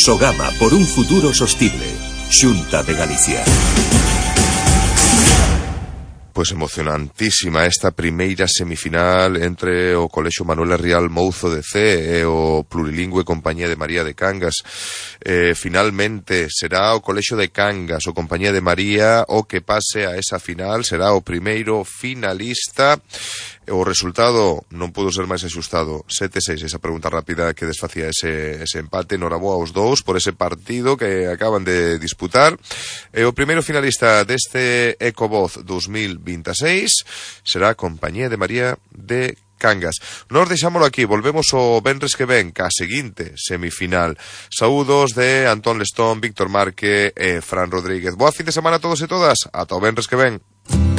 Sogama por un futuro sostible. Xunta de Galicia. Pois emocionantísima esta primeira semifinal entre o Colexio Manuela Rial Mouzo de C e o plurilingüe Compañía de María de Cangas. Finalmente será o Colexio de Cangas, o Compañía de María, o que pase a esa final, será o primeiro finalista. O resultado non pudo ser máis axustado, 7-6, esa pregunta rápida que desfacía ese empate. Noraboa aos dous por ese partido que acaban de disputar. E o primeiro finalista deste Ecovoz 2026 será a Compañía de María de Cangas. Nos deixámolo aquí, volvemos o venres que ven ca seguinte semifinal. Saúdos de Antón Lestón, Víctor Marque e Fran Rodríguez. Boa fin de semana a todos e todas, ata o venres que ven.